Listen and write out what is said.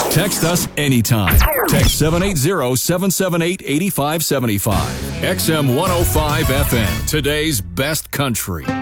Text us anytime. Text 780-778-8575. XM 105 FM, today's best country.